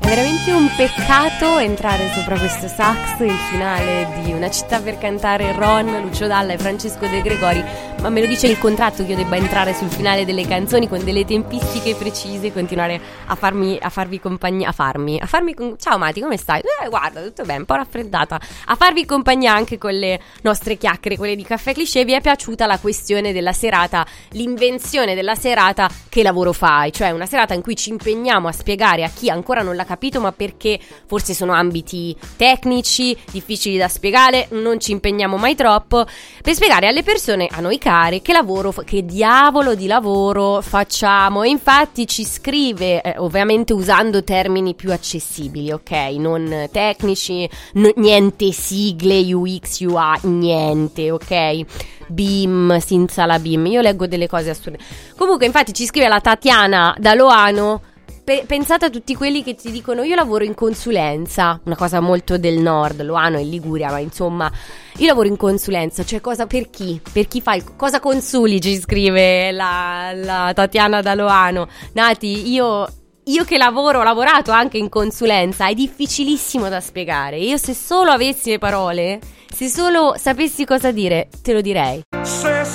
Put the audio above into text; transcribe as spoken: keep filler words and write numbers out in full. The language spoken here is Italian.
È veramente un peccato entrare sopra questo sax, il finale di Una città per cantare, Ron, Lucio Dalla e Francesco De Gregori, ma me lo dice il contratto che io debba entrare sul finale delle canzoni con delle tempistiche precise, continuare a farmi, a farvi compagnia, a farmi, a farmi, con... ciao Mati, come stai? Eh, guarda, tutto bene, un po' raffreddata, a farvi compagnia anche con le nostre chiacchiere, quelle di Caffè Cliché. Vi è piaciuta la questione della serata, l'invenzione della serata Che lavoro fai? Cioè una serata in cui ci impegniamo a spiegare a chi ancora non l'ha capito, ma perché forse sono ambiti tecnici, difficili da spiegare, non ci impegniamo mai troppo, per spiegare alle persone, a noi care, che lavoro, che diavolo di lavoro facciamo. E infatti ci scrive, eh, ovviamente usando termini più accessibili, ok? Non tecnici, n- niente sigle U X, U I, niente, ok? B I M, senza la B I M, io leggo delle cose assurde. Comunque infatti ci scrive la Tatiana da Loano. Pe- pensate a tutti quelli che ti dicono io lavoro in consulenza, una cosa molto del nord, Loano e Liguria, ma insomma io lavoro in consulenza, cioè cosa, per chi? Per chi fai? Cosa consuli, ci scrive la, la Tatiana da Loano. Nati, io... Io che lavoro, ho lavorato anche in consulenza, è difficilissimo da spiegare. Io se solo avessi le parole, se solo sapessi cosa dire, te lo direi.